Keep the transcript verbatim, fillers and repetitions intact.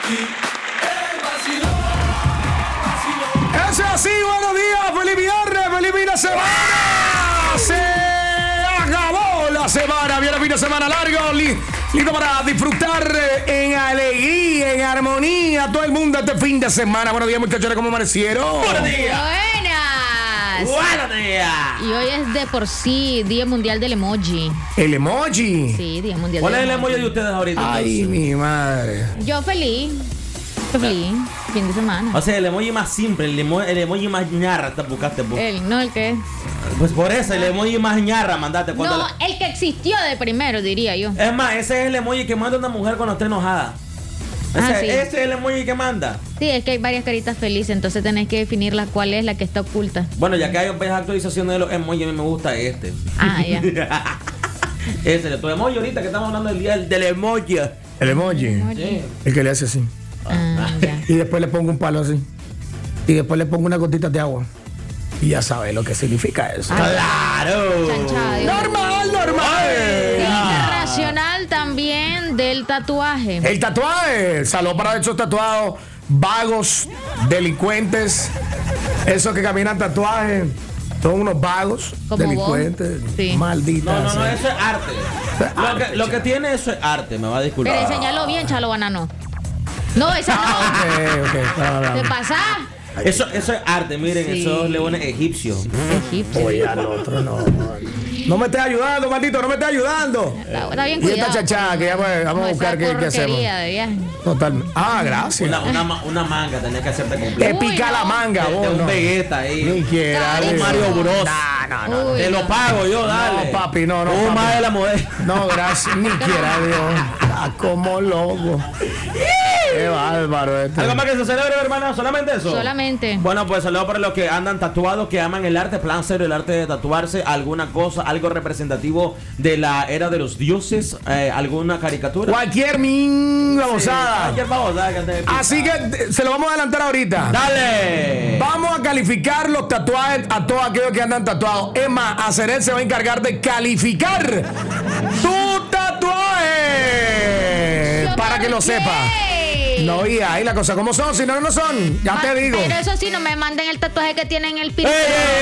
Eso es así, buenos días, feliz viernes, feliz fin de semana. Se acabó la semana, viene el fin de semana largo, li- listo para disfrutar en alegría, en armonía, todo el mundo este fin de semana. Buenos días, muchachos, ¿cómo amanecieron? Buenos días. Buenas. Buenos días. Y hoy es de por sí Día Mundial del Emoji. El emoji. Sí, Día Mundial ¿Cuál es del el emoji de ustedes ahorita? Ay, entonces? mi madre. Yo feliz. Yo feliz. Fin de semana. O sea, el emoji más simple, el, emo- el emoji más ñarra te buscaste vos. El, no el que. Pues por eso, el emoji más ñarra mandate cuando No, la- el que existió de primero, diría yo. Es más, ese es el emoji que manda una mujer cuando está enojada. Ese, Ah, sí. ese es el emoji que manda. Sí, es que hay varias caritas felices, entonces tenés que definirla cuál es la que está oculta. Bueno, ya que hay varias actualizaciones de los emojis, a mí me gusta este. Ah, ya. Ese, tu emoji ahorita que estamos hablando del día del emoji. El emoji. Sí. El que le hace así. Ah, ya. Y después le pongo un palo así. Y después le pongo una gotita de agua. Y ya sabes lo que significa eso. ¡Claro! Chanchada, Dios. Normal, normal. Día Internacional también del tatuaje. El tatuaje. Salud para esos tatuados. Vagos, delincuentes. Esos que caminan tatuajes. Son unos vagos, Como delincuentes. vos. Sí. Malditas. No, no, no, sea. eso es arte. Lo que, lo que tiene eso es arte, me va a disculpar. Pero enseñalo bien, Chalo Banano. No, esa no. Ok, ok. No, no, ¿Te no. pasa? Eso, eso es arte, miren, Sí. esos leones egipcios. Egipcio. Oye, al otro no. No me estés ayudando, maldito, no me estés ayudando. Está, está bien Y esta cuidado. chachada que ya pues, vamos a No, buscar esa qué, qué hacemos. porquería de viaje. Totalmente. Ah, gracias. Una, una, ma- una manga tenés que hacerte Te completa. Uy, pica no. la manga, De, vos. de un no. Vegeta ahí. Ni quiera. Carísimo. Dios. Mario Bros. No, no, no. Uy, Te lo no. pago yo, dale. No, papi, no, no, Tú papi. más de la modelo. No, gracias. Ni quiera, Dios. Está como loco. Qué bárbaro este. ¿Algo más que se celebre, hermana? ¿Solamente eso? Solamente. Bueno, pues saludos para los que andan tatuados, que aman el arte, plan serio, el arte de tatuarse, alguna cosa, algo representativo de la era de los dioses, eh, alguna caricatura. Cualquier min Sí, babosada. cualquier babosada que ande Así que eh, se lo vamos a adelantar ahorita. ¡Dale! Vamos a calificar los tatuajes a todos aquellos que andan tatuados. Es más, Acerel se va a encargar de calificar tu tatuaje. ¿Yo Para por que lo qué? sepa. No, y ahí la cosa como son, si no, no son. Ya Ma- te digo. Pero eso sí, no me manden el tatuaje que tienen en el ¡Ey, piso. ey,